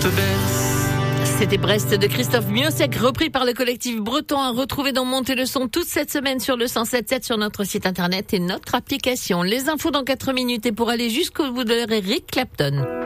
te berce. C'était Brest de Christophe Miossec, repris par le collectif breton, à retrouver dans Montez le son toute cette semaine sur le 107.7 sur notre site internet et notre application. Les infos dans 4 minutes et pour aller jusqu'au bout de l'heure, Eric Clapton.